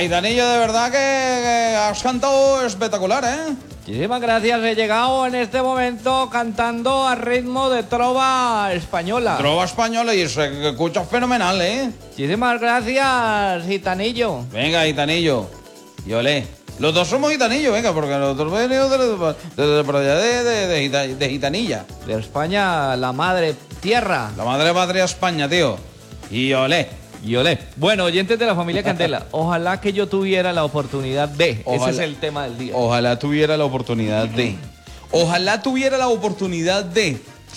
Gitanillo, de verdad que has cantado espectacular, ¿eh? Muchísimas gracias, he llegado en este momento cantando a ritmo de trova española. Trova española y se escucha fenomenal, ¿eh? Muchísimas gracias, Gitanillo. Venga, Gitanillo. Y olé. Los dos somos Gitanillos, venga, porque nosotros venimos de por allá de Gitanilla. De España, la madre tierra. La madre patria España, tío. Y olé. Y olé. Bueno, oyentes de la familia Candela, ojalá que yo tuviera la oportunidad de. Ojalá. Ese es el tema del día. Ojalá tuviera la oportunidad de. Ojalá tuviera la oportunidad de